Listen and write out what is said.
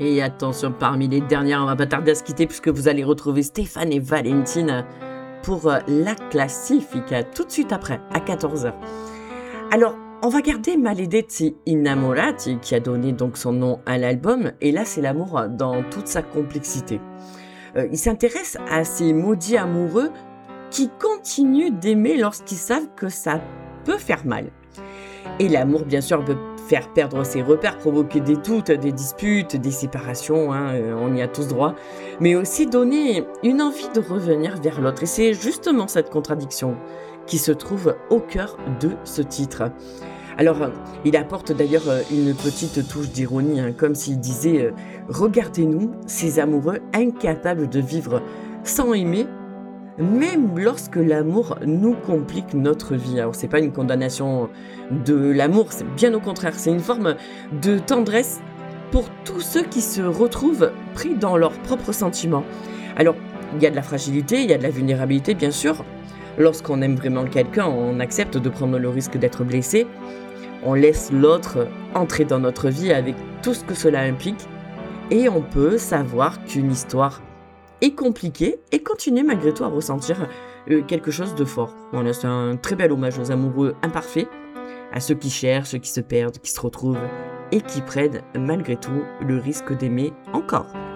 Et attention, parmi les dernières, on va pas tarder à se quitter puisque vous allez retrouver Stéphane et Valentine pour la classifica tout de suite après, à 14h. Alors, on va garder Maledetti Innamorati qui a donné donc son nom à l'album, et là c'est l'amour dans toute sa complexité. Il s'intéresse à ces maudits amoureux qui continuent d'aimer lorsqu'ils savent que ça peut faire mal. Et l'amour, bien sûr, peut faire perdre ses repères, provoquer des doutes, des disputes, des séparations, on y a tous droit, mais aussi donner une envie de revenir vers l'autre. Et c'est justement cette contradiction qui se trouve au cœur de ce titre. Alors, il apporte d'ailleurs une petite touche d'ironie, comme s'il disait « Regardez-nous, ces amoureux incapables de vivre sans aimer, même lorsque l'amour nous complique notre vie. » Alors, c'est pas une condamnation de l'amour, c'est bien au contraire, c'est une forme de tendresse pour tous ceux qui se retrouvent pris dans leurs propres sentiments. Alors, il y a de la fragilité, il y a de la vulnérabilité, bien sûr. Lorsqu'on aime vraiment quelqu'un, on accepte de prendre le risque d'être blessé. On laisse l'autre entrer dans notre vie avec tout ce que cela implique. Et on peut savoir qu'une histoire est compliquée et continuer malgré tout à ressentir quelque chose de fort. Voilà, c'est un très bel hommage aux amoureux imparfaits, à ceux qui cherchent, ceux qui se perdent, qui se retrouvent et qui prennent malgré tout le risque d'aimer encore.